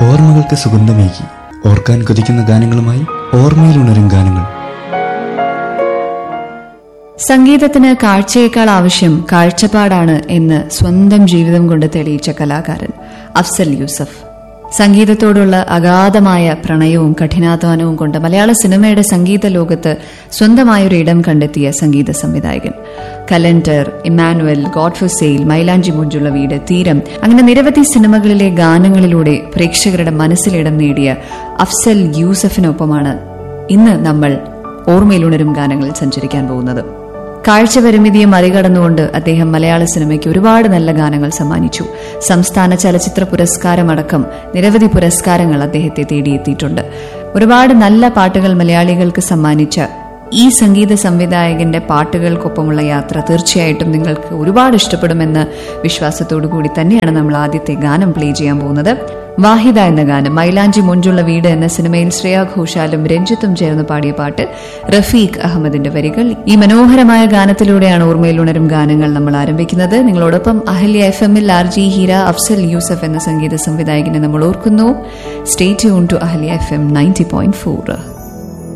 ഓർമ്മകൾക്ക് സുഗന്ധമേകി ഓർക്കാൻ കൊതിക്കുന്ന ഗാനങ്ങളുമായി ഓർമ്മയിലുണരും ഗാനങ്ങൾ. സംഗീതത്തിന് കാഴ്ചയേക്കാൾ ആവശ്യം കാഴ്ചപ്പാടാണ് എന്ന് സ്വന്തം ജീവിതം കൊണ്ട് തെളിയിച്ച കലാകാരൻ അഫ്സൽ യൂസഫ്. സംഗീതത്തോടുള്ള അഗാധമായ പ്രണയവും കഠിനാധ്വാനവും കൊണ്ട് മലയാള സിനിമയുടെ സംഗീത ലോകത്ത് സ്വന്തമായൊരു ഇടം കണ്ടെത്തിയ സംഗീത സംവിധായകൻ. Calendar, Emmanuel, God for sale, മൈലാഞ്ചി മുഞ്ചുള്ള വീട്, തീരം, അങ്ങനെ നിരവധി സിനിമകളിലെ ഗാനങ്ങളിലൂടെ പ്രേക്ഷകരുടെ മനസ്സിലിടം നേടിയ അഫ്സൽ യൂസഫിനൊപ്പമാണ് ഇന്ന് നമ്മൾ ഓർമ്മയിലുണരും ഗാനങ്ങളിൽ സഞ്ചരിക്കാൻ പോകുന്നത്. കാഴ്ച പരിമിതിയെ മറികടന്നുകൊണ്ട് അദ്ദേഹം മലയാള സിനിമയ്ക്ക് ഒരുപാട് നല്ല ഗാനങ്ങൾ സമ്മാനിച്ചു. സംസ്ഥാന ചലച്ചിത്ര പുരസ്കാരമടക്കം നിരവധി പുരസ്കാരങ്ങൾ അദ്ദേഹത്തെ തേടിയെത്തിയിട്ടുണ്ട്. ഒരുപാട് നല്ല പാട്ടുകൾ മലയാളികൾക്ക് സമ്മാനിച്ച ഈ സംഗീത സംവിധായകന്റെ പാട്ടുകൾക്കൊപ്പമുള്ള യാത്ര തീർച്ചയായിട്ടും നിങ്ങൾക്ക് ഒരുപാട് ഇഷ്ടപ്പെടുമെന്ന വിശ്വാസത്തോടു കൂടി തന്നെയാണ് നമ്മൾ ആദ്യത്തെ ഗാനം പ്ലേ ചെയ്യാൻ പോകുന്നത്. വാഹിദ എന്ന ഗാനം. മൈലാഞ്ചി മുഞ്ചുള്ള വീട് എന്ന സിനിമയിൽ ശ്രേയ ഘോഷാലും രഞ്ജിത്തും ചേർന്ന് പാടിയ പാട്ട്, റഫീഖ് അഹമ്മദിന്റെ വരികൾ. ഈ മനോഹരമായ ഗാനത്തിലൂടെയാണ് ഓർമ്മയിൽ ഉണരും ഗാനങ്ങൾ നമ്മൾ ആരംഭിക്കുന്നത്. നിങ്ങളോടൊപ്പം അഹല്യ FM-ൽ RJ ഹീര, അഫ്സൽ യൂസഫ് എന്ന സംഗീത സംവിധായകനെ നമ്മൾ ഓർക്കുന്നു. Stay tune to Ahalya FM 90.4.